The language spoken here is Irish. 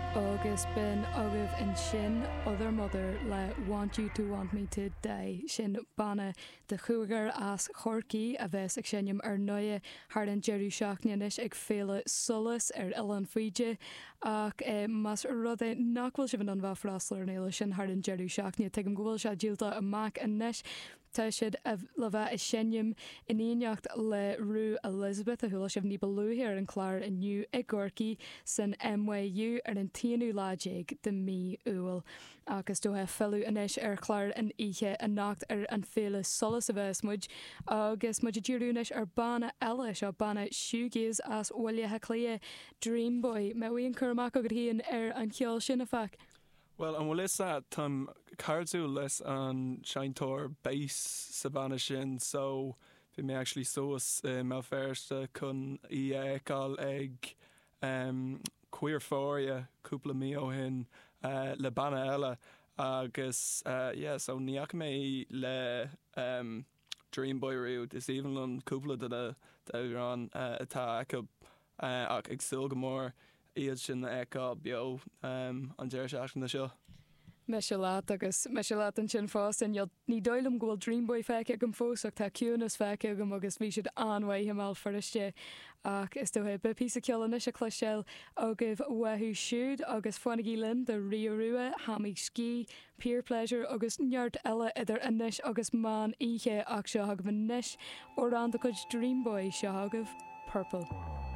Agus ben agah in sin other mother le Want You to Want Me to Die sin banna de chuagar as chorcaí a bheits ag sinnim ar nuie haar an Jerry Seachnianis ag féle solas ar Ellen Fuide ach mas rud é nachhfuil si an bhafraslar an éile sin haar an Jerry Seachnia te gohfuil se díalta a mac an nes Tá siad le bheith is sinnim in íoneacht le Rú Elizabeth a thula sibh ní balúhéir an chláir iniu ag Gorky san MYU ar an tíanú láideag de mí uail. Agus dó fellú inis ar chláir an ihe a nacht ar an féle solas a bheith muid agus muid dúrúnis ar banna eile seo banna siúgéas as óilethe clia Dreamboy me bhí an chumach agad híon ar an cheol sin a feic. Well, an bhfuil is tam cardú leis an seintóir base sa bhanna sin, so bhí mé actually soas má ferste chun í eáil ag queer fória cúpla mí ó hin le banna eile agus so níach mé le Dreamboy riú is even an cúpla de rán atá ach ag sil go mór iad sin eá bio an deir seach na seo. Me se leat agus me se leat an sin fásin ní dóilm ghfuil Dreamboy feice agam fósach tá ciúnas feice agam agus bhí siad anhaid himáil fariste ach is dóthe be pí a ceolan is a cluiseil agah wethú siúd agus fánaí linn de riorua hamí cí peer pleasure agus neart eile idir inis agus man ihe ach seo agam níis ó ran do chuid Dreamboy seo agah Purple.